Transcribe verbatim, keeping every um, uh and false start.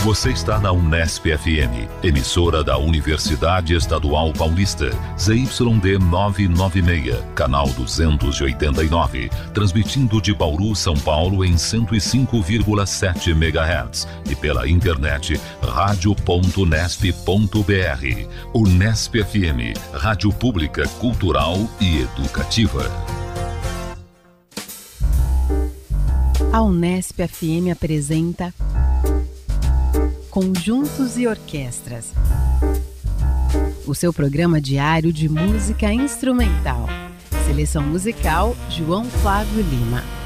Você está na Unesp F M, emissora da Universidade Estadual Paulista, Z Y D novecentos e noventa e seis, canal duzentos e oitenta e nove, transmitindo de Bauru, São Paulo em cento e cinco vírgula sete megahertz e pela internet rádio ponto unesp ponto br. Unesp F M, rádio pública, cultural e educativa. A Unesp F M apresenta Conjuntos e Orquestras, o seu programa diário de música instrumental. Seleção musical, João Flávio Lima.